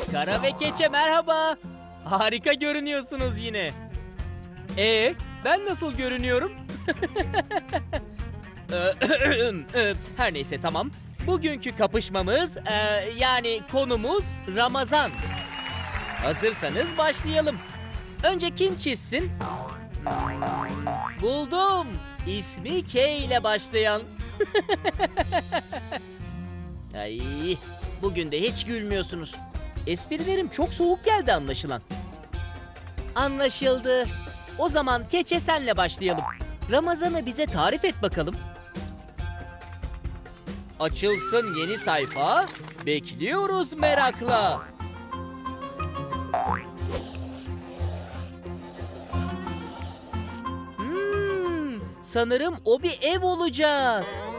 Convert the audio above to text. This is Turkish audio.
Kara ve Keçe merhaba. Harika görünüyorsunuz yine. Ben nasıl görünüyorum? Her neyse tamam. Bugünkü kapışmamız yani konumuz Ramazan. Hazırsanız başlayalım. Önce kim çizsin? Buldum. İsmi K ile başlayan. Ay, bugün de hiç gülmüyorsunuz. Esprilerim çok soğuk geldi anlaşılan. Anlaşıldı. O zaman Keçe senle başlayalım. Ramazan'ı bize tarif et bakalım. Açılsın yeni sayfa. Bekliyoruz merakla. Sanırım o bir ev olacak.